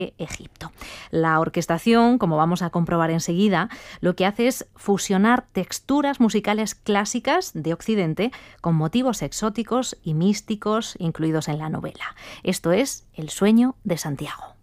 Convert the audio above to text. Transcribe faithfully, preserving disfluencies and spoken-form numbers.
Egipto. La orquestación, como vamos a comprobar enseguida, lo que hace es fusionar texturas musicales clásicas de Occidente con motivos exóticos y místicos incluidos en la novela. Esto es El sueño de Santiago.